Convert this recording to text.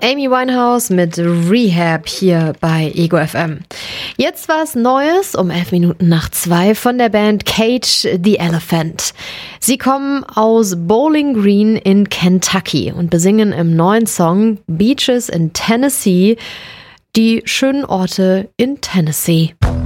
Amy Winehouse mit Rehab hier bei Ego FM. Jetzt was Neues um 1:11 von der Band Cage the Elephant. Sie kommen aus Bowling Green in Kentucky und besingen im neuen Song Beaches in Tennessee die schönen Orte in Tennessee.